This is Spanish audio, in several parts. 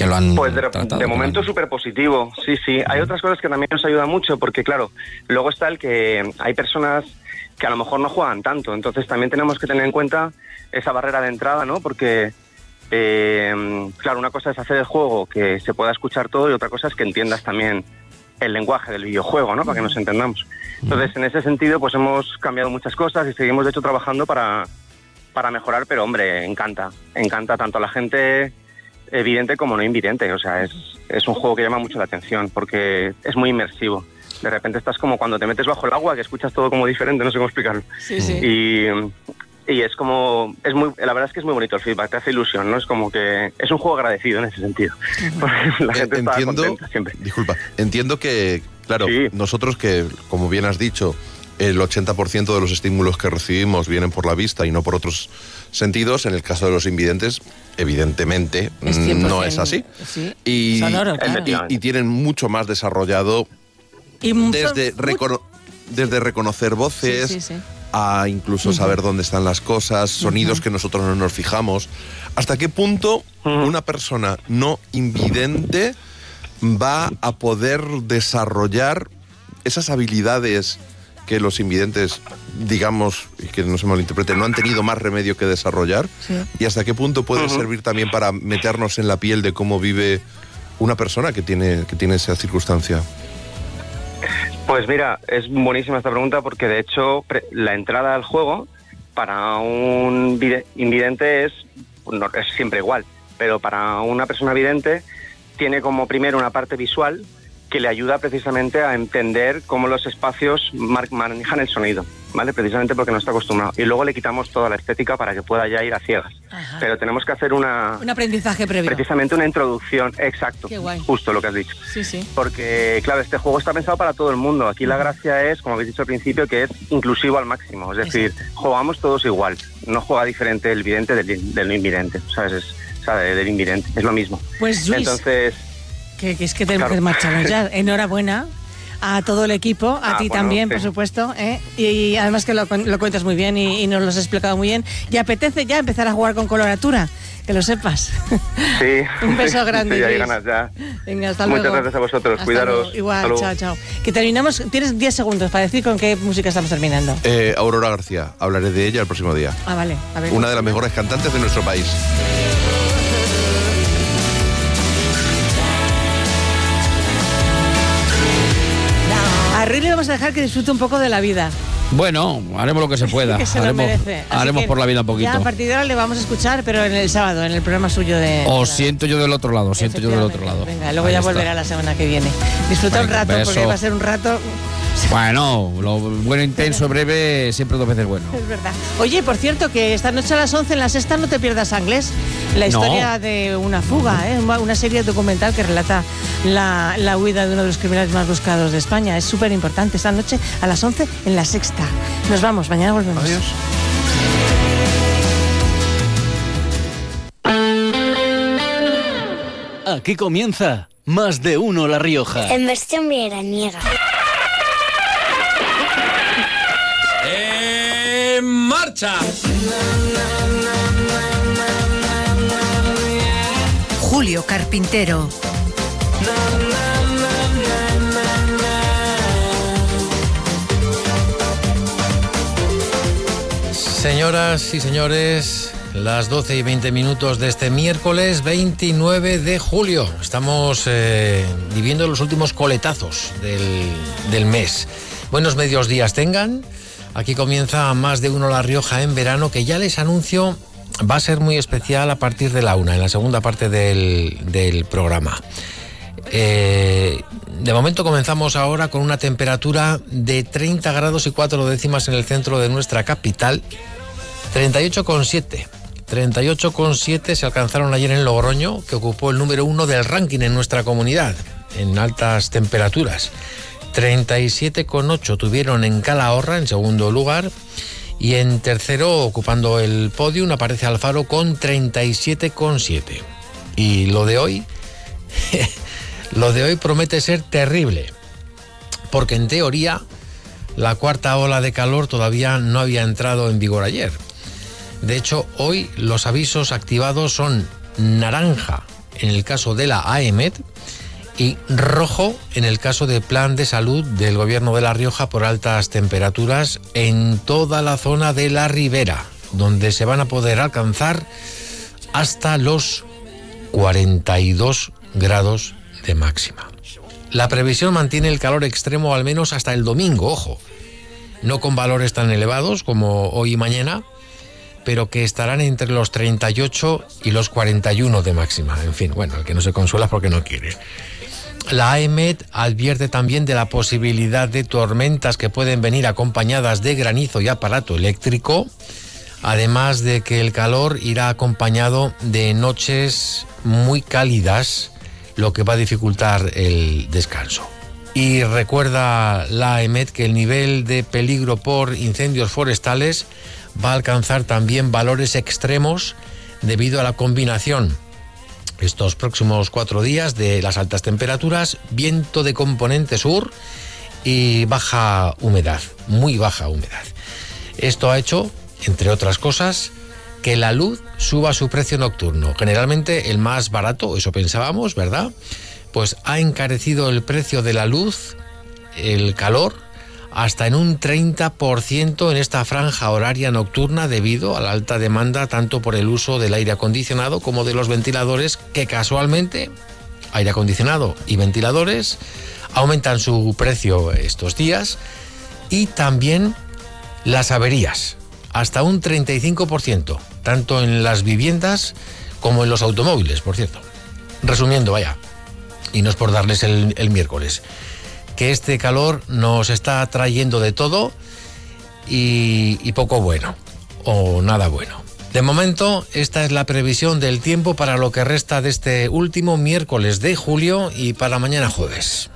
que lo han Pues tratado. de momento súper positivo, sí. Hay otras cosas que también nos ayudan mucho, porque claro, luego está el que hay personas que a lo mejor no juegan tanto, entonces también tenemos que tener en cuenta esa barrera de entrada, ¿no? Porque, claro, una cosa es hacer el juego que se pueda escuchar todo y otra cosa es que entiendas también el lenguaje del videojuego, ¿no? Para que nos entendamos. Entonces, en ese sentido, pues hemos cambiado muchas cosas y seguimos, de hecho, trabajando para mejorar, pero, hombre, encanta tanto a la gente evidente como no invidente. O sea, es un juego que llama mucho la atención porque es muy inmersivo. De repente estás como cuando te metes bajo el agua, que escuchas todo como diferente, no sé cómo explicarlo. Sí. Y es como, la verdad es que es muy bonito el feedback, te hace ilusión, ¿no? Es como que es un juego agradecido en ese sentido. Porque la gente está contenta siempre. Disculpa, entiendo que, claro, Sí. nosotros que, como bien has dicho, el 80% de los estímulos que recibimos vienen por la vista y no por otros sentidos. En el caso de los invidentes, evidentemente, Es no es así. Sí. Y, Sonoro, claro. y tienen mucho más desarrollado Y desde reconocer voces, Sí. a incluso saber dónde están las cosas, sonidos que nosotros no nos fijamos. ¿Hasta qué punto una persona no invidente va a poder desarrollar esas habilidades que los invidentes, digamos, y que no se malinterprete, no han tenido más remedio que desarrollar? Sí. ¿Y hasta qué punto puede servir también para meternos en la piel de cómo vive una persona que tiene esa circunstancia? Pues mira, es buenísima esta pregunta porque de hecho la entrada al juego para un invidente es siempre igual, pero para una persona vidente tiene como primero una parte visual que le ayuda precisamente a entender cómo los espacios manejan el sonido, ¿vale? Precisamente porque no está acostumbrado. Y luego le quitamos toda la estética para que pueda ya ir a ciegas. Ajá. Pero tenemos que hacer Un aprendizaje previo. precisamente una introducción, exacto, Qué guay. justo lo que has dicho. Sí. Porque, claro, este juego está pensado para todo el mundo. Aquí la gracia es, como habéis dicho al principio, que es inclusivo al máximo. Es decir, jugamos todos igual. No juega diferente el vidente del no invidente, ¿sabes? Del invidente. Es lo mismo. Pues, Luis, entonces, que es que tenemos que marcharnos ya. Enhorabuena a todo el equipo, a ti bueno, también, sí. por supuesto, ¿eh? Y además que lo cuentas muy bien y nos lo has explicado muy bien. Y apetece ya empezar a jugar con coloratura, que lo sepas. Sí. Un beso grande, Sí, hay Luis. ganas ya. Venga, hasta Muchas luego. gracias a vosotros. Hasta Cuidaros. luego. Igual, Hasta luego. chao. Que terminamos, tienes 10 segundos para decir con qué música estamos terminando. Aurora García, hablaré de ella el próximo día. Ah, vale. A ver. Una de las mejores cantantes de nuestro país. A Rui le vamos a dejar que disfrute un poco de la vida. Bueno, haremos lo que se pueda. Que se lo merece. Así Haremos que por la vida un poquito. Ya a partir de ahora le vamos a escuchar, pero en el sábado, en el programa suyo de... O siento yo del otro lado, siento yo del otro lado. Venga, luego Ahí ya está. volverá la semana que viene. Disfruta un Venga, rato, porque beso. va a ser un rato... Bueno, lo bueno, intenso, breve, siempre dos veces bueno. Es verdad. Oye, por cierto, que esta noche a las 11 en La Sexta no te pierdas Anglés, la historia de una fuga, una serie documental que relata la huida de uno de los criminales más buscados de España. Es súper importante esta noche a las 11 en La Sexta. Nos vamos, mañana volvemos. Adiós. Aquí comienza Más de Uno La Rioja. En versión veraniega. ¡En marcha! Julio Carpintero. Señoras y señores, las 12:20 de este miércoles 29 de julio. Estamos viviendo los últimos coletazos del mes. Buenos medios días tengan. Aquí comienza Más de Uno La Rioja en verano, que ya les anuncio va a ser muy especial a partir de la 1, en la segunda parte del programa. De momento comenzamos ahora con una temperatura de 30 grados y 4 décimas en el centro de nuestra capital. 38,7. 38,7 se alcanzaron ayer en Logroño, que ocupó el número 1 del ranking en nuestra comunidad, en altas temperaturas. 37,8 tuvieron en Calahorra, en segundo lugar. Y en tercero, ocupando el podio, aparece Alfaro con 37,7. Y lo de hoy... Lo de hoy promete ser terrible, porque en teoría la cuarta ola de calor todavía no había entrado en vigor ayer. De hecho, hoy los avisos activados son naranja en el caso de la AEMET y rojo en el caso del plan de salud del Gobierno de La Rioja por altas temperaturas en toda la zona de la Ribera, donde se van a poder alcanzar hasta los 42 grados de máxima. La previsión mantiene el calor extremo al menos hasta el domingo, ojo, no con valores tan elevados como hoy y mañana, pero que estarán entre los 38 y los 41 de máxima. En fin, bueno, el que no se consuela es porque no quiere. La AEMET advierte también de la posibilidad de tormentas que pueden venir acompañadas de granizo y aparato eléctrico, además de que el calor irá acompañado de noches muy cálidas, lo que va a dificultar el descanso. Y recuerda la AEMET que el nivel de peligro por incendios forestales va a alcanzar también valores extremos debido a la combinación estos próximos 4 días de las altas temperaturas, viento de componente sur y baja humedad, muy baja humedad. Esto ha hecho, entre otras cosas, que la luz suba su precio nocturno. Generalmente el más barato, eso pensábamos, ¿verdad? Pues ha encarecido el precio de la luz, el calor, hasta en un 30% en esta franja horaria nocturna debido a la alta demanda tanto por el uso del aire acondicionado como de los ventiladores, que casualmente, aire acondicionado y ventiladores, aumentan su precio estos días, y también las averías, hasta un 35%, tanto en las viviendas como en los automóviles, por cierto. Resumiendo, vaya, y no es por darles el miércoles, que este calor nos está trayendo de todo y poco bueno, o nada bueno. De momento, esta es la previsión del tiempo para lo que resta de este último miércoles de julio y para mañana jueves.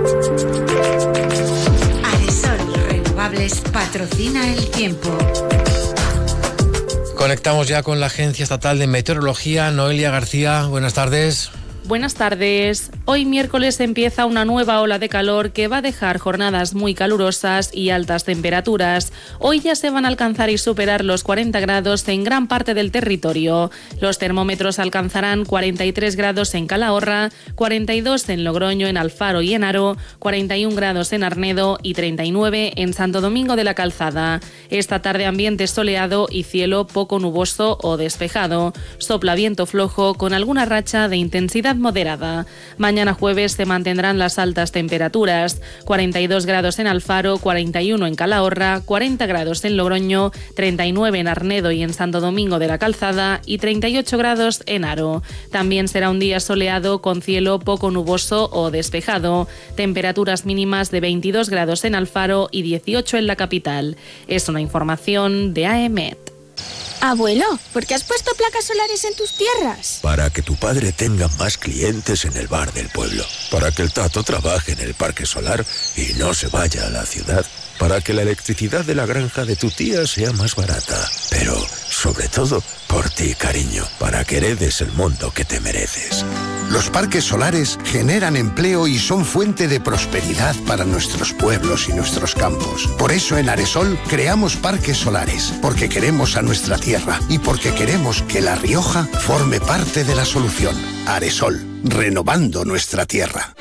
Aresol Renovables patrocina el tiempo. Conectamos ya con la Agencia Estatal de Meteorología. Noelia García, buenas tardes. Buenas tardes. Hoy miércoles empieza una nueva ola de calor que va a dejar jornadas muy calurosas y altas temperaturas. Hoy ya se van a alcanzar y superar los 40 grados en gran parte del territorio. Los termómetros alcanzarán 43 grados en Calahorra, 42 en Logroño, en Alfaro y en Haro, 41 grados en Arnedo y 39 en Santo Domingo de la Calzada. Esta tarde ambiente soleado y cielo poco nuboso o despejado. Sopla viento flojo con alguna racha de intensidad moderada. Mañana jueves se mantendrán las altas temperaturas, 42 grados en Alfaro, 41 en Calahorra, 40 grados en Logroño, 39 en Arnedo y en Santo Domingo de la Calzada y 38 grados en Haro. También será un día soleado con cielo poco nuboso o despejado, temperaturas mínimas de 22 grados en Alfaro y 18 en la capital. Es una información de AEMET. Abuelo, ¿por qué has puesto placas solares en tus tierras? Para que tu padre tenga más clientes en el bar del pueblo. Para que el Tato trabaje en el parque solar y no se vaya a la ciudad. Para que la electricidad de la granja de tu tía sea más barata. Pero, sobre todo, por ti, cariño. Para que heredes el mundo que te mereces. Los parques solares generan empleo y son fuente de prosperidad para nuestros pueblos y nuestros campos. Por eso en Aresol creamos parques solares, porque queremos a nuestra tierra y porque queremos que La Rioja forme parte de la solución. Aresol, renovando nuestra tierra.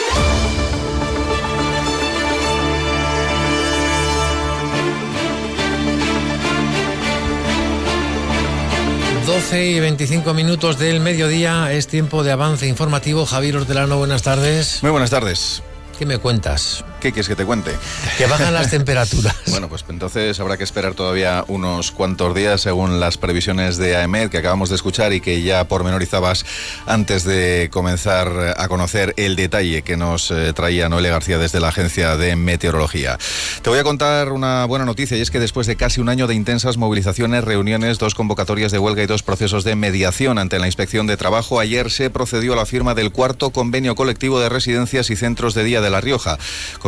Y 25 minutos del mediodía, es tiempo de avance informativo. Javier Hortelano, buenas tardes. Muy buenas tardes. ¿Qué me cuentas? ¿Qué quieres que te cuente? Que bajan las temperaturas. Bueno, pues entonces habrá que esperar todavía unos cuantos días según las previsiones de AEMET que acabamos de escuchar y que ya pormenorizabas antes de comenzar a conocer el detalle que nos traía Noelia García desde la Agencia de Meteorología. Te voy a contar una buena noticia y es que después de casi un año de intensas movilizaciones, reuniones, 2 convocatorias de huelga y 2 procesos de mediación ante la Inspección de Trabajo, ayer se procedió a la firma del 4º convenio colectivo de residencias y centros de día de La Rioja.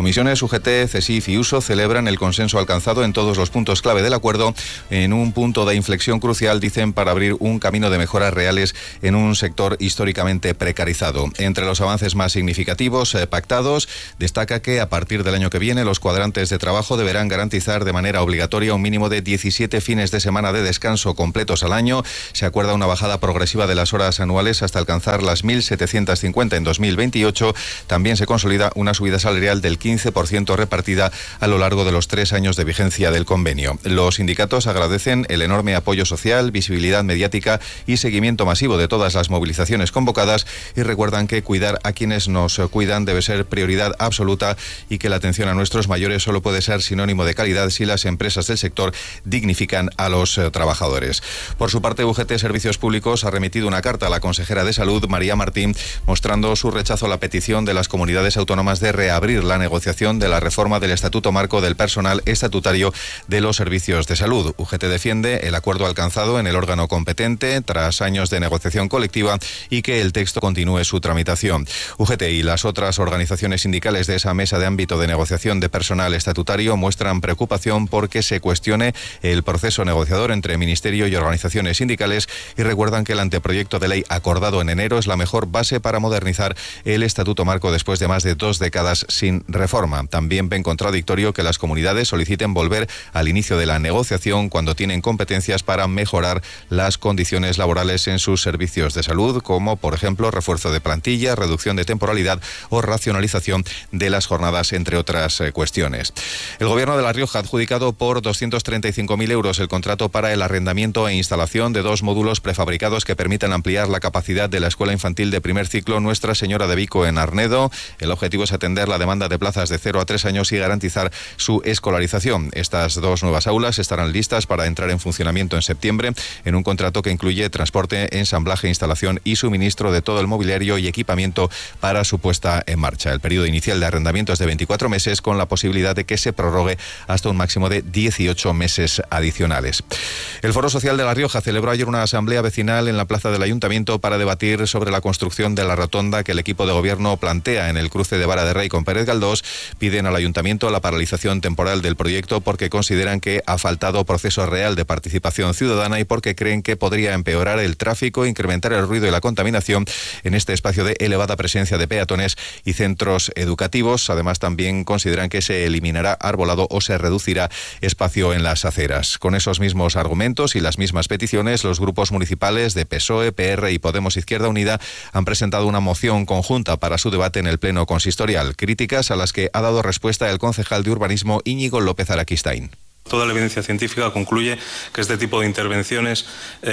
comisiones UGT, CESIF y USO celebran el consenso alcanzado en todos los puntos clave del acuerdo, en un punto de inflexión crucial, dicen, para abrir un camino de mejoras reales en un sector históricamente precarizado. Entre los avances más significativos pactados, destaca que a partir del año que viene los cuadrantes de trabajo deberán garantizar de manera obligatoria un mínimo de 17 fines de semana de descanso completos al año. Se acuerda una bajada progresiva de las horas anuales hasta alcanzar las 1.750 en 2028. También se consolida una subida salarial del 15% repartida a lo largo de los 3 años de vigencia del convenio. Los sindicatos agradecen el enorme apoyo social, visibilidad mediática y seguimiento masivo de todas las movilizaciones convocadas y recuerdan que cuidar a quienes nos cuidan debe ser prioridad absoluta y que la atención a nuestros mayores solo puede ser sinónimo de calidad si las empresas del sector dignifican a los trabajadores. Por su parte, UGT Servicios Públicos ha remitido una carta a la consejera de Salud, María Martín, mostrando su rechazo a la petición de las comunidades autónomas de reabrir la negociación de la reforma del Estatuto Marco del Personal Estatutario de los Servicios de Salud. UGT defiende el acuerdo alcanzado en el órgano competente tras años de negociación colectiva y que el texto continúe su tramitación. UGT y las otras organizaciones sindicales de esa mesa de ámbito de negociación de personal estatutario muestran preocupación porque se cuestione el proceso negociador entre Ministerio y organizaciones sindicales y recuerdan que el anteproyecto de ley acordado en enero es la mejor base para modernizar el Estatuto Marco después de más de 2 décadas sin reforma. También ven contradictorio que las comunidades soliciten volver al inicio de la negociación cuando tienen competencias para mejorar las condiciones laborales en sus servicios de salud, como por ejemplo refuerzo de plantilla, reducción de temporalidad o racionalización de las jornadas, entre otras cuestiones. El Gobierno de La Rioja ha adjudicado por 235.000 euros el contrato para el arrendamiento e instalación de 2 módulos prefabricados que permitan ampliar la capacidad de la Escuela Infantil de Primer Ciclo Nuestra Señora de Vico en Arnedo. El objetivo es atender la demanda de plazas de 0 a 3 años y garantizar su escolarización. Estas 2 nuevas aulas estarán listas para entrar en funcionamiento en septiembre en un contrato que incluye transporte, ensamblaje, instalación y suministro de todo el mobiliario y equipamiento para su puesta en marcha. El periodo inicial de arrendamiento es de 24 meses con la posibilidad de que se prorrogue hasta un máximo de 18 meses adicionales. El Foro Social de La Rioja celebró ayer una asamblea vecinal en la plaza del Ayuntamiento para debatir sobre la construcción de la rotonda que el equipo de gobierno plantea en el cruce de Vara de Rey con Pérez Galdós. Piden al Ayuntamiento la paralización temporal del proyecto porque consideran que ha faltado proceso real de participación ciudadana y porque creen que podría empeorar el tráfico, incrementar el ruido y la contaminación en este espacio de elevada presencia de peatones y centros educativos. Además, también consideran que se eliminará arbolado o se reducirá espacio en las aceras. Con esos mismos argumentos y las mismas peticiones, los grupos municipales de PSOE, PR y Podemos Izquierda Unida han presentado una moción conjunta para su debate en el Pleno Consistorial. Críticas a las que ha dado respuesta el concejal de Urbanismo Íñigo López Araquistain. Toda la evidencia científica concluye que este tipo de intervenciones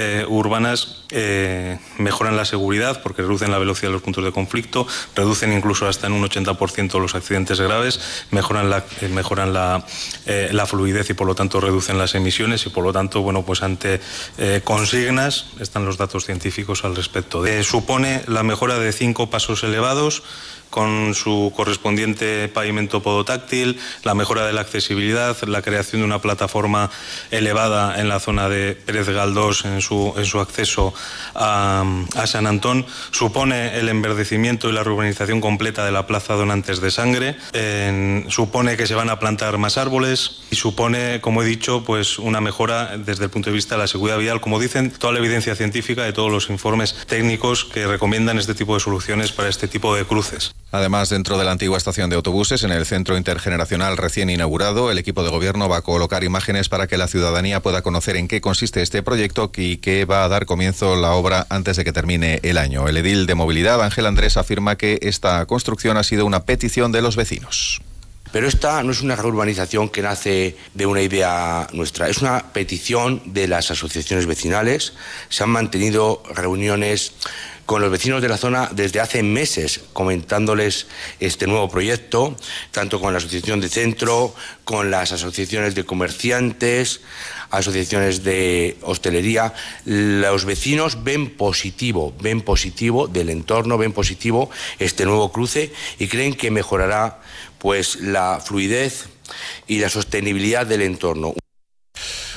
urbanas mejoran la seguridad porque reducen la velocidad de los puntos de conflicto, reducen incluso hasta en un 80% los accidentes graves, mejoran la fluidez y por lo tanto reducen las emisiones y por lo tanto, bueno, pues ante consignas están los datos científicos al respecto. Supone la mejora de 5 pasos elevados con su correspondiente pavimento podotáctil, la mejora de la accesibilidad, la creación de una plataforma elevada en la zona de Pérez Galdós en su acceso a San Antón, supone el enverdecimiento y la urbanización completa de la Plaza Donantes de Sangre, supone que se van a plantar más árboles y supone, como he dicho, pues una mejora desde el punto de vista de la seguridad vial, como dicen toda la evidencia científica de todos los informes técnicos que recomiendan este tipo de soluciones para este tipo de cruces. Además, dentro de la antigua estación de autobuses, en el centro intergeneracional recién inaugurado, el equipo de gobierno va a colocar imágenes para que la ciudadanía pueda conocer en qué consiste este proyecto y que va a dar comienzo la obra antes de que termine el año. El edil de Movilidad, Ángel Andrés, afirma que esta construcción ha sido una petición de los vecinos. Pero esta no es una reurbanización que nace de una idea nuestra, es una petición de las asociaciones vecinales. Se han mantenido reuniones con los vecinos de la zona desde hace meses comentándoles este nuevo proyecto, tanto con la Asociación de Centro, con las asociaciones de comerciantes, asociaciones de hostelería. Los vecinos ven positivo del entorno, ven positivo este nuevo cruce y creen que mejorará pues la fluidez y la sostenibilidad del entorno.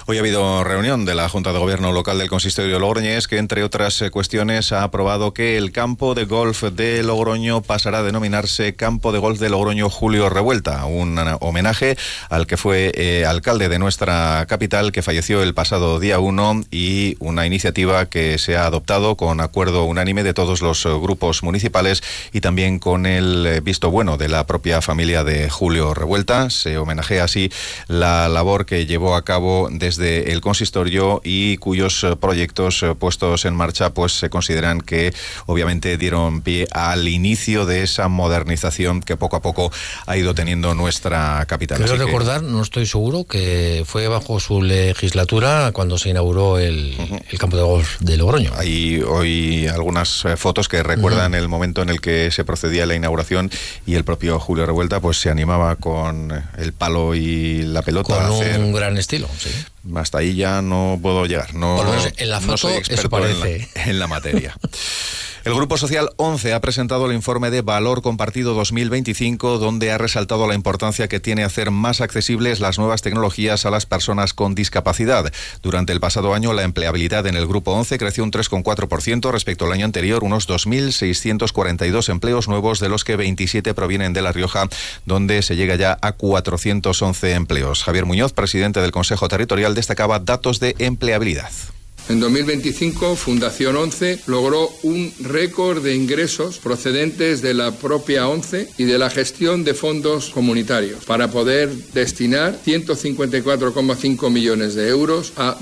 Hoy ha habido reunión de la Junta de Gobierno Local del Consistorio Logroñés que, entre otras cuestiones, ha aprobado que el campo de golf de Logroño pasará a denominarse Campo de Golf de Logroño Julio Revuelta, un homenaje al que fue alcalde de nuestra capital, que falleció el pasado día 1, y una iniciativa que se ha adoptado con acuerdo unánime de todos los grupos municipales y también con el visto bueno de la propia familia de Julio Revuelta. Se homenajea así la labor que llevó a cabo desde el consistorio y cuyos proyectos puestos en marcha pues se consideran que obviamente dieron pie al inicio de esa modernización que poco a poco ha ido teniendo nuestra capital. Quiero recordar, no estoy seguro, que fue bajo su legislatura cuando se inauguró el campo de golf de Logroño. Hay hoy algunas fotos que recuerdan el momento en el que se procedía a la inauguración y el propio Julio Revuelta pues se animaba con el palo y la pelota. Con a hacer un gran estilo, sí. Hasta ahí ya no puedo llegar. No, por lo menos en la foto, no soy experto eso parece. en la materia. El Grupo Social 11 ha presentado el informe de Valor Compartido 2025, donde ha resaltado la importancia que tiene hacer más accesibles las nuevas tecnologías a las personas con discapacidad. Durante el pasado año, la empleabilidad en el Grupo 11 creció un 3,4% respecto al año anterior, unos 2.642 empleos nuevos, de los que 27 provienen de La Rioja, donde se llega ya a 411 empleos. Javier Muñoz, presidente del Consejo Territorial, destacaba datos de empleabilidad. En 2025, Fundación 11 logró un récord de ingresos procedentes de la propia 11 y de la gestión de fondos comunitarios para poder destinar 154,5 millones de euros a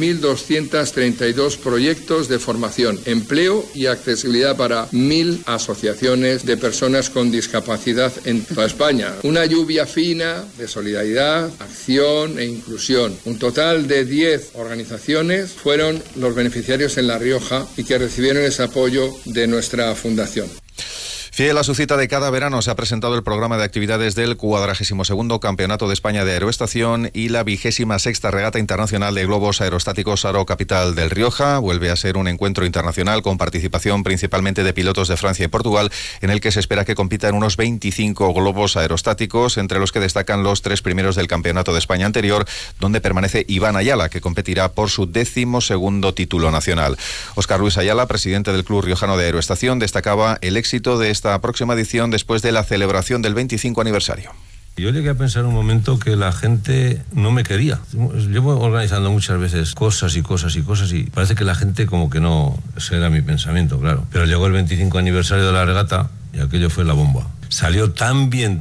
2.232 proyectos de formación, empleo y accesibilidad para 1.000 asociaciones de personas con discapacidad en toda España. Una lluvia fina de solidaridad, acción e inclusión. Un total de 10 organizaciones fueron los beneficiarios en La Rioja y que recibieron ese apoyo de nuestra fundación. Fiel a su cita de cada verano, se ha presentado el programa de actividades del 42º Campeonato de España de Aeroestación y la 26ª Regata Internacional de Globos Aerostáticos Aro Capital del Rioja. Vuelve a ser un encuentro internacional con participación principalmente de pilotos de Francia y Portugal, en el que se espera que compitan unos 25 globos aerostáticos, entre los que destacan los 3 primeros del Campeonato de España anterior, donde permanece Iván Ayala, que competirá por su 12º título nacional. Óscar Luis Ayala, presidente del Club Riojano de Aeroestación, destacaba el éxito de esta próxima edición después de la celebración del 25 aniversario. Yo llegué a pensar un momento que la gente no me quería. Llevo organizando muchas veces cosas y parece que la gente como que no... Ese era mi pensamiento, claro. Pero llegó el 25 aniversario de la regata y aquello fue la bomba. Salió tan bien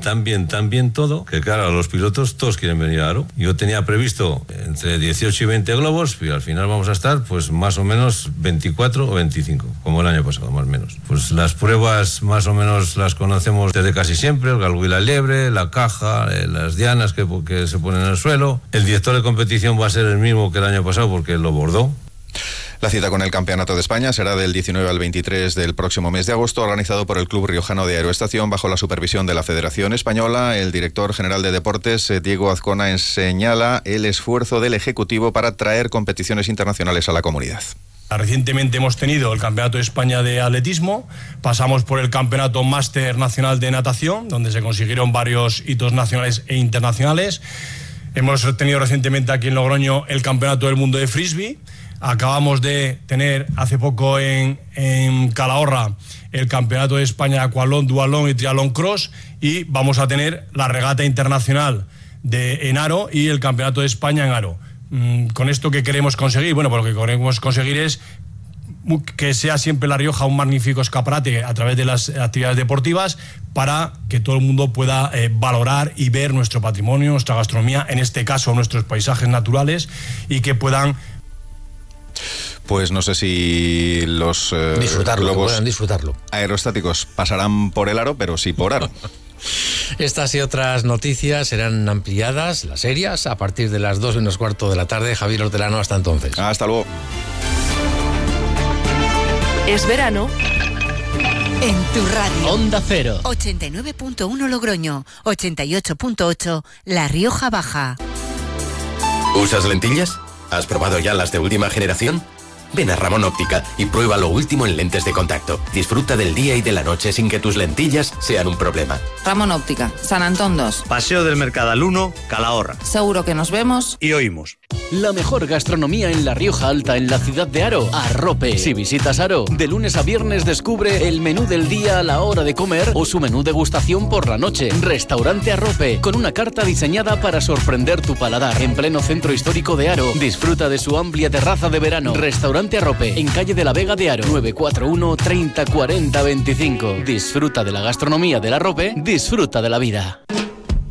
todo, que claro, los pilotos todos quieren venir a Aro. Yo tenía previsto entre 18 y 20 globos, y al final vamos a estar pues más o menos 24 o 25, como el año pasado, más o menos. Pues las pruebas más o menos las conocemos desde casi siempre: el galgo y la liebre, la caja, las dianas que se ponen en el suelo. El director de competición va a ser el mismo que el año pasado porque lo bordó. La cita con el Campeonato de España será del 19 al 23 del próximo mes de agosto, organizado por el Club Riojano de Aeroestación bajo la supervisión de la Federación Española. El director general de Deportes, Diego Azcona, señala el esfuerzo del Ejecutivo para traer competiciones internacionales a la comunidad. Recientemente hemos tenido el Campeonato de España de Atletismo, pasamos por el Campeonato Máster Nacional de Natación, donde se consiguieron varios hitos nacionales e internacionales. Hemos tenido recientemente aquí en Logroño el Campeonato del Mundo de Frisbee. Acabamos de tener hace poco en Calahorra el Campeonato de España de Aqualón, Dualón y Trialón Cross, y vamos a tener la Regata Internacional en Aro y el Campeonato de España en Aro. ¿Con esto qué queremos conseguir? Bueno, pues lo que queremos conseguir es que sea siempre La Rioja un magnífico escaparate a través de las actividades deportivas, para que todo el mundo pueda valorar y ver nuestro patrimonio, nuestra gastronomía, en este caso nuestros paisajes naturales, y que puedan... Pues no sé si los globos aerostáticos pasarán por el Aro, pero sí por Aro. Estas y otras noticias serán ampliadas, las serias, a partir de las 2:15 de la tarde. Javier Hortelano, hasta entonces. Hasta luego. Es verano en tu radio. Onda Cero. 89.1 Logroño, 88.8 La Rioja Baja. ¿Usas lentillas? ¿Has probado ya las de última generación? Ven a Ramón Óptica y prueba lo último en lentes de contacto. Disfruta del día y de la noche sin que tus lentillas sean un problema. Ramón Óptica, San Antón 2. Paseo del Mercadal 1, Calahorra. Seguro que nos vemos y oímos. La mejor gastronomía en La Rioja Alta, en la ciudad de Haro, Arrope. Si visitas Haro, de lunes a viernes descubre el menú del día a la hora de comer o su menú degustación por la noche. Restaurante Arrope, con una carta diseñada para sorprender tu paladar. En pleno centro histórico de Haro, disfruta de su amplia terraza de verano. Restaurante Arrope, en calle de la Vega de Haro, 941 30 40 25. Disfruta de la gastronomía del Arrope, disfruta de la vida.